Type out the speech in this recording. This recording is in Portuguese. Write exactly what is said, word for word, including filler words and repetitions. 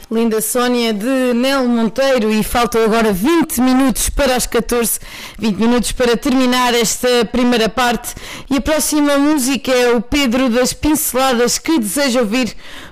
Linda Sónia de Nel Monteiro, e faltam agora vinte minutos para as catorze, vinte minutos para terminar esta primeira parte, e a próxima música é o Pedro das Pinceladas, que deseja ouvir